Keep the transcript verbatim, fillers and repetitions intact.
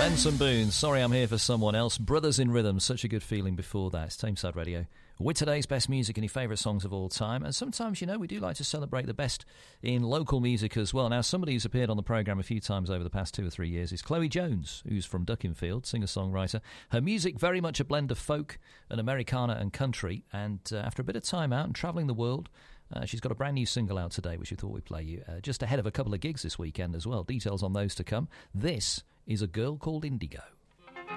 Benson Boone, Sorry I'm Here for Someone Else. Brothers in Rhythm, such a good feeling before that. It's Tameside Radio with today's best music and your favourite songs of all time. And sometimes, you know, we do like to celebrate the best in local music as well. Now, somebody who's appeared on the programme a few times over the past two or three years is Chloe Jones, who's from Duckinfield, singer-songwriter. Her music very much a blend of folk and Americana and country. And uh, after a bit of time out and travelling the world, Uh, she's got a brand new single out today, which we thought we'd play you, uh, just ahead of a couple of gigs this weekend as well. Details on those to come. This is A Girl Called Indigo.